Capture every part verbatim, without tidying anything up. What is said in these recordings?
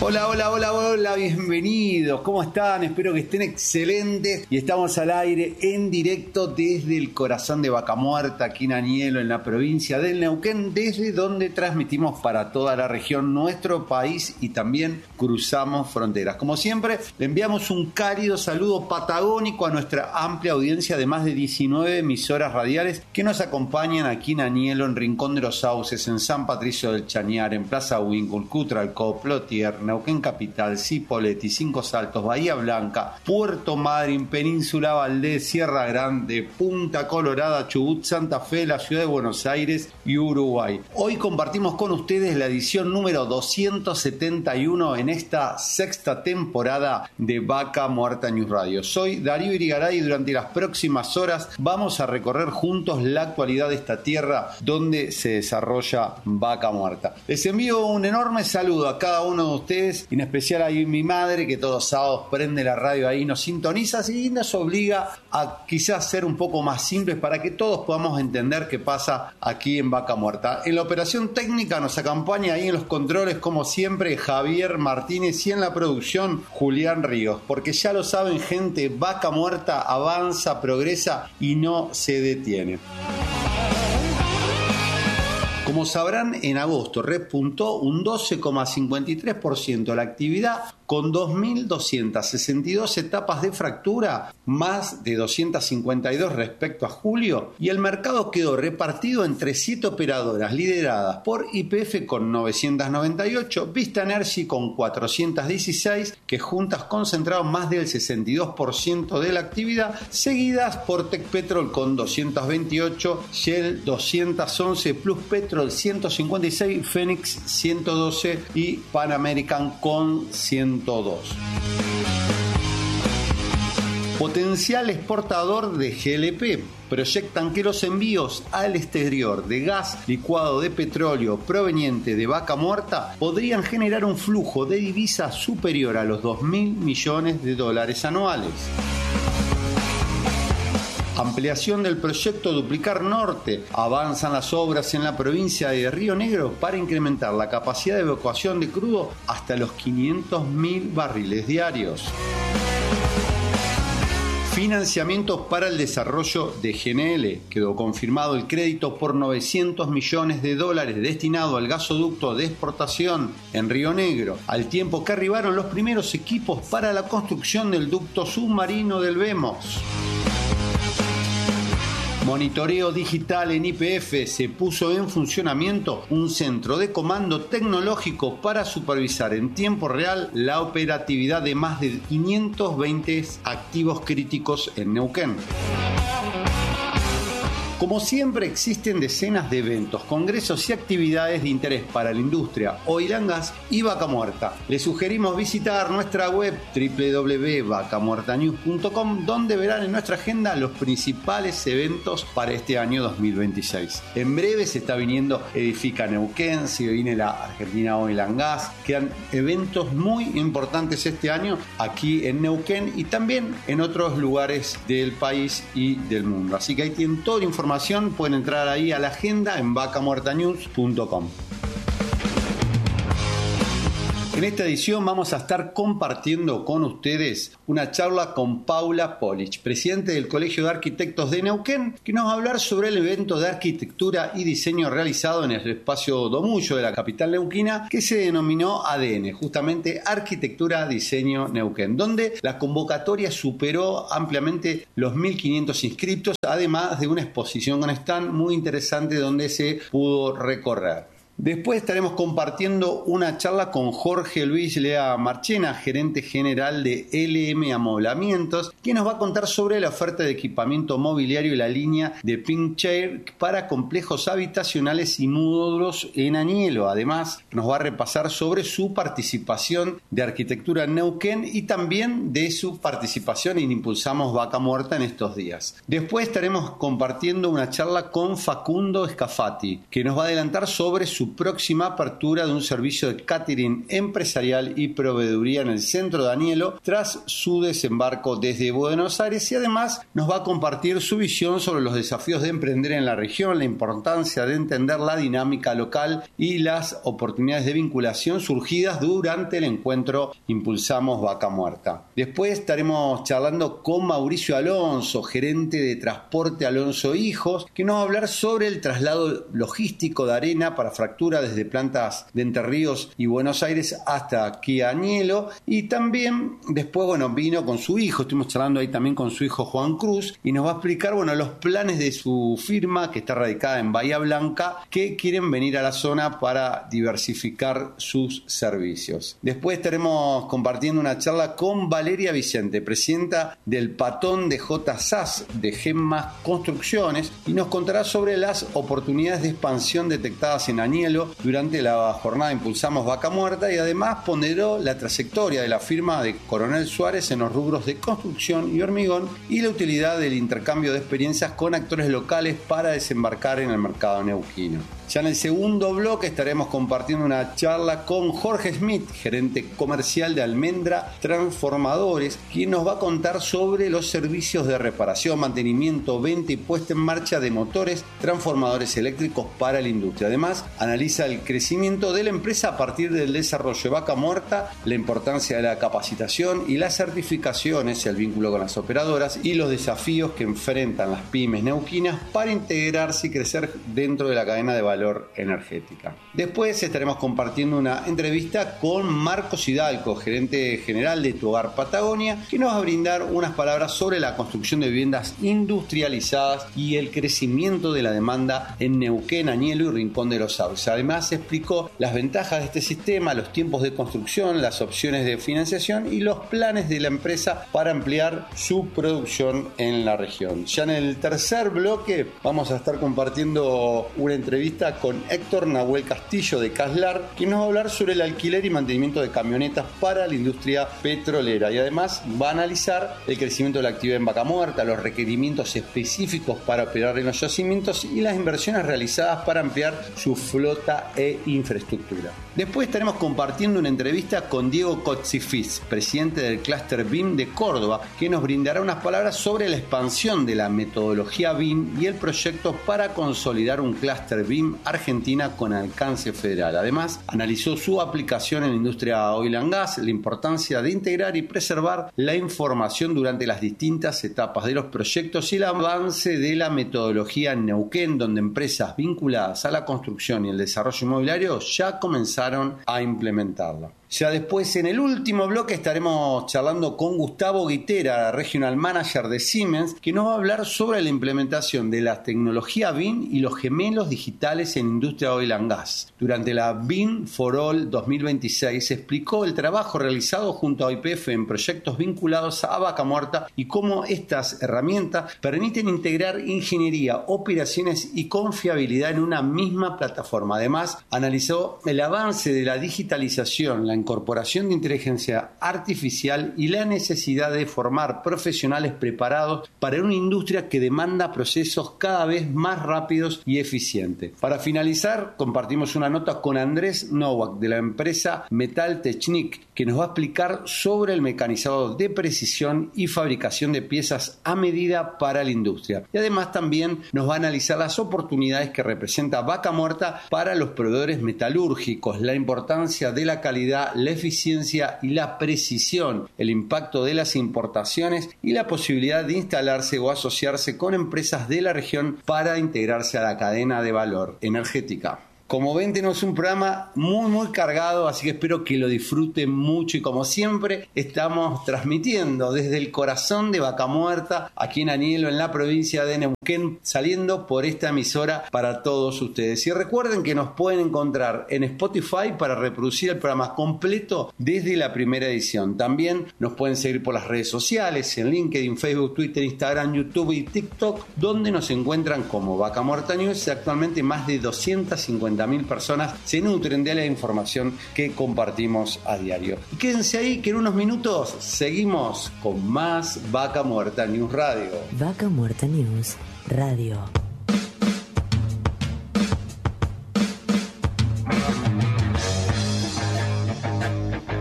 Hola, hola, hola, hola, bienvenidos. ¿Cómo están? Espero que estén excelentes. Y estamos al aire en directo desde el corazón de Vaca Muerta, aquí en Anielo, en la provincia del Neuquén, desde donde transmitimos para toda la región, nuestro país, y también cruzamos fronteras. Como siempre, le enviamos un cálido saludo patagónico a nuestra amplia audiencia de más de diecinueve emisoras radiales que nos acompañan aquí en Anielo, en Rincón de los Sauces, en San Patricio del Chañar, en Plaza Huíncul, Cutralcó, Plotier, Neuquén Capital, Cipolletti, Cinco Saltos, Bahía Blanca, Puerto Madryn, Península Valdés, Sierra Grande, Punta Colorada, Chubut, Santa Fe, la Ciudad de Buenos Aires y Uruguay. Hoy compartimos con ustedes la edición número doscientos setenta y uno en esta sexta temporada de Vaca Muerta News Radio. Soy Darío Irigaray y durante las próximas horas vamos a recorrer juntos la actualidad de esta tierra donde se desarrolla Vaca Muerta. Les envío un enorme saludo a cada uno de ustedes, y en especial a mi madre, que todos los sábados prende la radio ahí, nos sintoniza y nos obliga a quizás ser un poco más simples para que todos podamos entender qué pasa aquí en Vaca Muerta. En la operación técnica nos acompaña ahí en los controles, como siempre, Javier Martínez, y en la producción Julián Ríos, porque ya lo saben, gente, Vaca Muerta avanza, progresa y no se detiene. Como sabrán, en agosto repuntó un doce coma cincuenta y tres por ciento la actividad, con dos mil doscientas sesenta y dos etapas de fractura, más de doscientas cincuenta y dos respecto a julio, y el mercado quedó repartido entre siete operadoras lideradas por Y P F con novecientas noventa y ocho, Vista Energy con cuatrocientas dieciséis, que juntas concentraron más del sesenta y dos por ciento de la actividad, seguidas por Tecpetrol con doscientas veintiocho, Shell doscientas once, Plus Petrol ciento cincuenta y seis, Fénix ciento doce y Pan American con ciento dos. Potencial exportador de G L P. Proyectan que los envíos al exterior de gas licuado de petróleo proveniente de Vaca Muerta podrían generar un flujo de divisas superior a los dos mil millones de dólares anuales. Ampliación del proyecto Duplicar Norte. Avanzan las obras en la provincia de Río Negro para incrementar la capacidad de evacuación de crudo hasta los quinientos mil barriles diarios. Financiamientos para el desarrollo de G N L. Quedó confirmado el crédito por novecientos millones de dólares destinado al gasoducto de exportación en Río Negro, al tiempo que arribaron los primeros equipos para la construcción del ducto submarino del Vemos. Monitoreo digital en Y P F. Se puso en funcionamiento un centro de comando tecnológico para supervisar en tiempo real la operatividad de más de quinientos veinte activos críticos en Neuquén. Como siempre, existen decenas de eventos, congresos y actividades de interés para la industria, oil and gas y Vaca Muerta. Les sugerimos visitar nuestra web doble u doble u doble u punto vaca muerta news punto com, donde verán en nuestra agenda los principales eventos para este año dos mil veintiséis. En breve se está viniendo Edifica Neuquén, se viene la Argentina Oil and Gas, quedan eventos muy importantes este año aquí en Neuquén y también en otros lugares del país y del mundo. Así que ahí tienen toda la información. Pueden entrar ahí a la agenda en vaca muerta news punto com. En esta edición vamos a estar compartiendo con ustedes una charla con Paula Polich, presidente del Colegio de Arquitectos de Neuquén, que nos va a hablar sobre el evento de arquitectura y diseño realizado en el espacio Domullo de la capital neuquina, que se denominó A D N, justamente Arquitectura Diseño Neuquén, donde la convocatoria superó ampliamente los mil quinientos inscriptos, además de una exposición con stand muy interesante donde se pudo recorrer. Después estaremos compartiendo una charla con Jorge Luis Lea Marchena, gerente general de L M Amoblamientos, que nos va a contar sobre la oferta de equipamiento mobiliario y la línea de Pink Chair para complejos habitacionales y módulos en Anielo. Además, nos va a repasar sobre su participación de arquitectura en Neuquén y también de su participación en Impulsamos Vaca Muerta en estos días. Después estaremos compartiendo una charla con Facundo Scafati, que nos va a adelantar sobre su su próxima apertura de un servicio de catering empresarial y proveeduría en el centro de Anielo tras su desembarco desde Buenos Aires, y además nos va a compartir su visión sobre los desafíos de emprender en la región, la importancia de entender la dinámica local y las oportunidades de vinculación surgidas durante el encuentro Impulsamos Vaca Muerta. Después estaremos charlando con Mauricio Alonso, gerente de Transporte Alonso Hijos, que nos va a hablar sobre el traslado logístico de arena para fractura desde plantas de Entre Ríos y Buenos Aires hasta aquí a Anielo. Y también después, bueno, vino con su hijo, estuvimos charlando ahí también con su hijo Juan Cruz, y nos va a explicar, bueno, los planes de su firma que está radicada en Bahía Blanca, que quieren venir a la zona para diversificar sus servicios. Después estaremos compartiendo una charla con Valeria Vicente, presidenta del Patón de J S A S de Gemmas Construcciones, y nos contará sobre las oportunidades de expansión detectadas en Anielo durante la jornada Impulsamos Vaca Muerta, y además ponderó la trayectoria de la firma de Coronel Suárez en los rubros de construcción y hormigón y la utilidad del intercambio de experiencias con actores locales para desembarcar en el mercado neuquino. Ya en el segundo bloque estaremos compartiendo una charla con Jorge Smith, gerente comercial de Almendra Transformadores, quien nos va a contar sobre los servicios de reparación, mantenimiento, venta y puesta en marcha de motores transformadores eléctricos para la industria. Además, analiza el crecimiento de la empresa a partir del desarrollo de Vaca Muerta, la importancia de la capacitación y las certificaciones, el vínculo con las operadoras y los desafíos que enfrentan las pymes neuquinas para integrarse y crecer dentro de la cadena de valor energética. Después estaremos compartiendo una entrevista con Marcos Hidalgo, gerente general de Tu Hogar Patagonia, que nos va a brindar unas palabras sobre la construcción de viviendas industrializadas y el crecimiento de la demanda en Neuquén, Anielo y Rincón de los Sauces. Además explicó las ventajas de este sistema, los tiempos de construcción, las opciones de financiación y los planes de la empresa para ampliar su producción en la región. Ya en el tercer bloque vamos a estar compartiendo una entrevista con Héctor Nahuel Castillo de Caslar, que nos va a hablar sobre el alquiler y mantenimiento de camionetas para la industria petrolera, y además va a analizar el crecimiento de la actividad en Vaca Muerta, los requerimientos específicos para operar en los yacimientos y las inversiones realizadas para ampliar su flota e infraestructura. Después estaremos compartiendo una entrevista con Diego Cotzifis, presidente del Clúster B I M de Córdoba, que nos brindará unas palabras sobre la expansión de la metodología B I M y el proyecto para consolidar un clúster B I M Argentina con alcance federal. Además, analizó su aplicación en la industria oil and gas, la importancia de integrar y preservar la información durante las distintas etapas de los proyectos y el avance de la metodología en Neuquén, donde empresas vinculadas a la construcción y el desarrollo inmobiliario ya comenzaron a implementarla. Ya después, en el último bloque, estaremos charlando con Gustavo Guitera, Regional Manager de Siemens, que nos va a hablar sobre la implementación de la tecnología B I M y los gemelos digitales en industria oil and gas. Durante la B I M for All dos mil veintiséis se explicó el trabajo realizado junto a Y P F en proyectos vinculados a Vaca Muerta y cómo estas herramientas permiten integrar ingeniería, operaciones y confiabilidad en una misma plataforma. Además, analizó el avance de la digitalización, la incorporación de inteligencia artificial y la necesidad de formar profesionales preparados para una industria que demanda procesos cada vez más rápidos y eficientes. Para finalizar, compartimos una nota con Andrés Nowak de la empresa Metal Technic, que nos va a explicar sobre el mecanizado de precisión y fabricación de piezas a medida para la industria. Y además también nos va a analizar las oportunidades que representa Vaca Muerta para los proveedores metalúrgicos, la importancia de la calidad, la eficiencia y la precisión, el impacto de las importaciones y la posibilidad de instalarse o asociarse con empresas de la región para integrarse a la cadena de valor energética. Como ven, tenemos un programa muy muy cargado, así que espero que lo disfruten mucho, y como siempre estamos transmitiendo desde el corazón de Vaca Muerta, aquí en Anielo, en la provincia de Neuquén, saliendo por esta emisora para todos ustedes. Y recuerden que nos pueden encontrar en Spotify para reproducir el programa completo desde la primera edición. También nos pueden seguir por las redes sociales, en LinkedIn, Facebook, Twitter, Instagram, YouTube y TikTok, donde nos encuentran como Vaca Muerta News. Actualmente más de doscientas cincuenta mil personas se nutren de la información que compartimos a diario. Y quédense ahí, que en unos minutos seguimos con más Vaca Muerta News Radio. Vaca Muerta News Radio.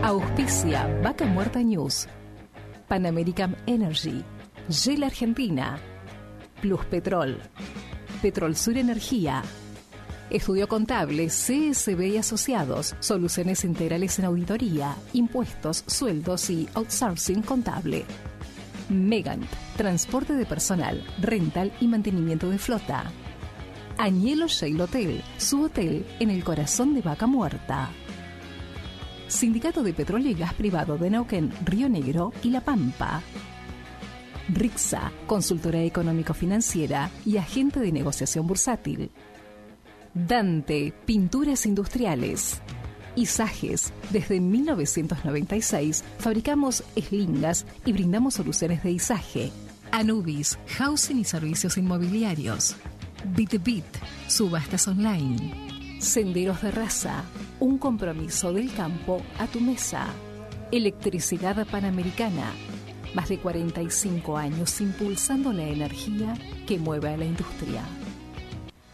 Auspicia Vaca Muerta News. Pan American Energy. Shell Argentina. Plus Petrol. Petrol Sur Energía. Estudio Contable C S B y Asociados. Soluciones integrales en auditoría, impuestos, sueldos y outsourcing contable. Megant. Transporte de personal, rental y mantenimiento de flota. Añelo Shale Hotel. Su hotel en el corazón de Vaca Muerta. Sindicato de Petróleo y Gas Privado de Neuquén, Río Negro y La Pampa. Rixa, consultora económico-financiera y agente de negociación bursátil. Dante, pinturas industriales. Isajes, desde mil novecientos noventa y seis fabricamos eslingas y brindamos soluciones de izaje. Anubis, housing y servicios inmobiliarios. BitBit, subastas online. Senderos de Raza, un compromiso del campo a tu mesa. Electricidad Panamericana, más de cuarenta y cinco años impulsando la energía que mueve a la industria.